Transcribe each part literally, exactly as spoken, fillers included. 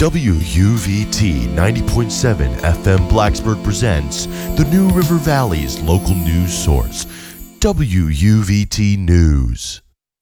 W U V T ninety point seven F M Blacksburg presents the New River Valley's local news source, W U V T News.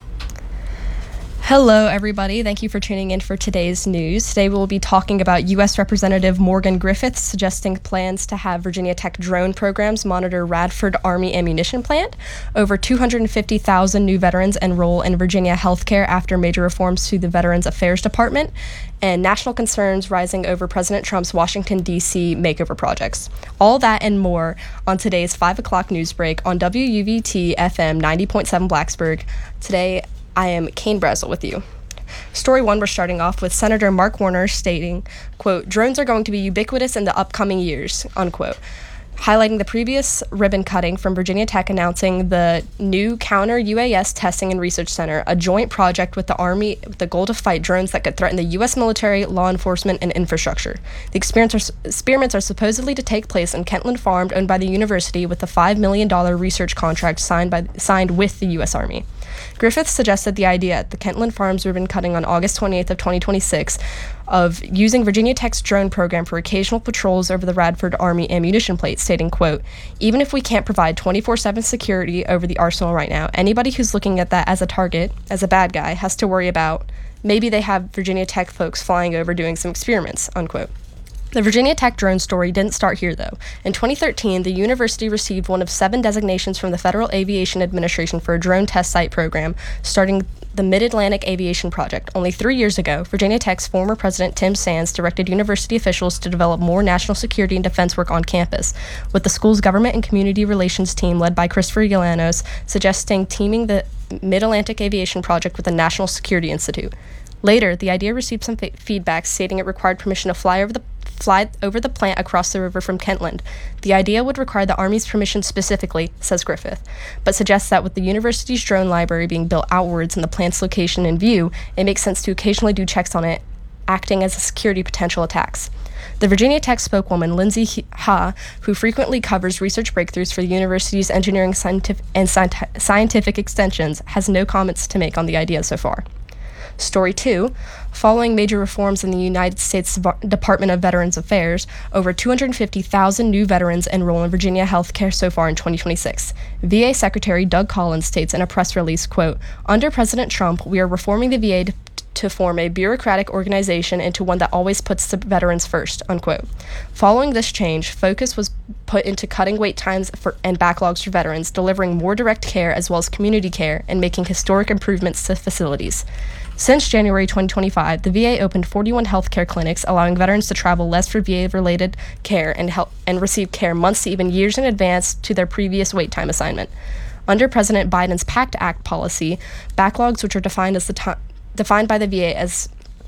Hello, everybody. Thank you for tuning in for today's news. Today we will be talking about U S Representative Morgan Griffith suggesting plans to have Virginia Tech drone programs monitor Radford Army ammunition plant. Over two hundred fifty thousand new veterans enroll in Virginia healthcare after major reforms to the Veterans Affairs Department, and national concerns rising over President Trump's Washington, D C makeover projects. All that and more on today's five o'clock news break on W U V T F M ninety point seven Blacksburg. Today, I am Kane Brazel with you. Story one, we're starting off with Senator Mark Warner stating, quote, drones are going to be ubiquitous in the upcoming years, unquote, highlighting the previous ribbon cutting from Virginia Tech announcing the new Counter U A S Testing and Research Center, a joint project with the Army with the goal to fight drones that could threaten the U S military, law enforcement, and infrastructure. The experiments are, experiments are supposedly to take place in Kentland Farm, owned by the university, with a five million dollars research contract signed by signed with the U S Army. Griffith suggested the idea at the Kentland Farms ribbon cutting on August twenty-eighth of twenty twenty-six of using Virginia Tech's drone program for occasional patrols over the Radford Army ammunition plate, stating, quote, even if we can't provide twenty-four seven security over the arsenal right now, anybody who's looking at that as a target, as a bad guy, has to worry about maybe they have Virginia Tech folks flying over doing some experiments, unquote. The Virginia Tech drone story didn't start here, though. In twenty thirteen, the university received one of seven designations from the Federal Aviation Administration for a drone test site program, starting the Mid-Atlantic Aviation Project. Only three years ago, Virginia Tech's former president Tim Sands directed university officials to develop more national security and defense work on campus, with the school's government and community relations team led by Christopher Yalanos suggesting teaming the Mid-Atlantic Aviation Project with the National Security Institute. Later, the idea received some f- feedback stating it required permission to fly over the fly over the plant across the river from Kentland. The idea would require the Army's permission specifically, says Griffith, but suggests that with the university's drone library being built outwards and the plant's location in view, it makes sense to occasionally do checks on it, acting as a security potential attacks. The Virginia Tech spokeswoman, Lindsay Ha, who frequently covers research breakthroughs for the university's engineering scientific and sci- scientific extensions, has no comments to make on the idea so far. Story two, following major reforms in the United States Department of Veterans Affairs, over two hundred fifty thousand new veterans enroll in Virginia healthcare so far in twenty twenty-six. V A Secretary Doug Collins states in a press release, quote, under President Trump, we are reforming the V A to, to form a bureaucratic organization into one that always puts the veterans first, unquote. Following this change, focus was put into cutting wait times for, and backlogs for veterans, delivering more direct care as well as community care, and making historic improvements to facilities. Since January twenty twenty-five, the V A opened forty-one healthcare clinics, allowing veterans to travel less for V A-related care and help and receive care months to even years in advance to their previous wait time assignment. Under President Biden's PACT Act policy, backlogs, which are defined as the time defined by the V A as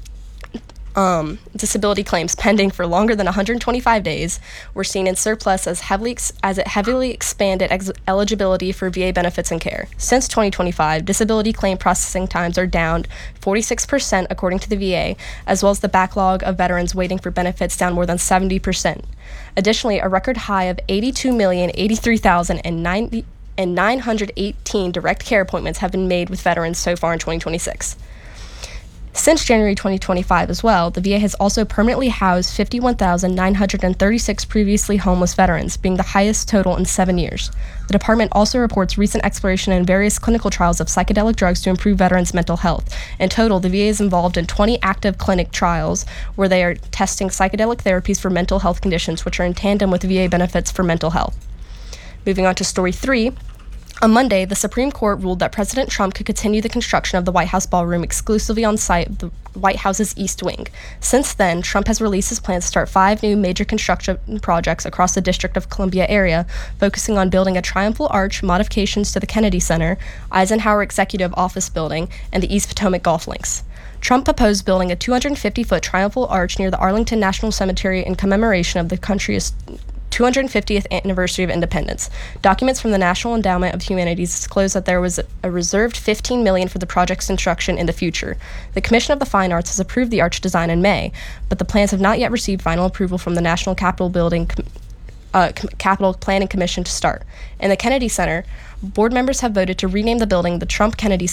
um, disability claims pending for longer than one hundred twenty-five days, were seen in surplus as heavily ex- as it heavily expanded ex- eligibility for V A benefits and care. Since twenty twenty-five, disability claim processing times are down forty-six percent according to the V A, as well as the backlog of veterans waiting for benefits down more than seventy percent. Additionally, a record high of eighty-two million eighty-three thousand ninety and nine hundred eighteen direct care appointments have been made with veterans so far in twenty twenty-six. Since January twenty twenty-five as well, the V A has also permanently housed fifty-one thousand nine hundred thirty-six previously homeless veterans, being the highest total in seven years. The department also reports recent exploration in various clinical trials of psychedelic drugs to improve veterans' mental health. In total, the V A is involved in twenty active clinic trials where they are testing psychedelic therapies for mental health conditions, which are in tandem with V A benefits for mental health. Moving on to story three. On Monday, the Supreme Court ruled that President Trump could continue the construction of the White House ballroom exclusively on site of the White House's East Wing. Since then, Trump has released his plans to start five new major construction projects across the District of Columbia area, focusing on building a triumphal arch, modifications to the Kennedy Center, Eisenhower Executive Office Building, and the East Potomac Golf Links. Trump proposed building a two hundred fifty foot triumphal arch near the Arlington National Cemetery in commemoration of the country's two hundred fiftieth anniversary of independence. Documents from the National Endowment of Humanities disclose that there was a reserved fifteen million dollars for the project's construction in the future. The Commission of the Fine Arts has approved the arch design in May, but the plans have not yet received final approval from the National Capitol Building uh, Capitol Planning Commission to start. In the Kennedy Center, board members have voted to rename the building the Trump Kennedy